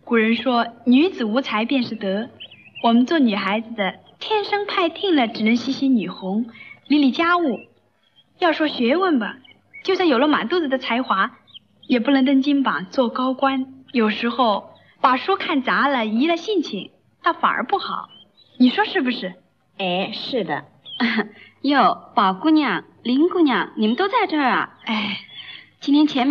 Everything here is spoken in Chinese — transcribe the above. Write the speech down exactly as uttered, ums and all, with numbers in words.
古人说女子无才便是德，我们做女孩子的天生派定了只能洗洗女红，理理家务。要说学问吧，就算有了满肚子的才华，也不能登金榜做高官。有时候把书看杂了，移了性情，倒反而不好。你说是不是？ 哎，是的。哟，宝姑娘、林姑娘，你们都在这儿啊？ 哎， 今天前面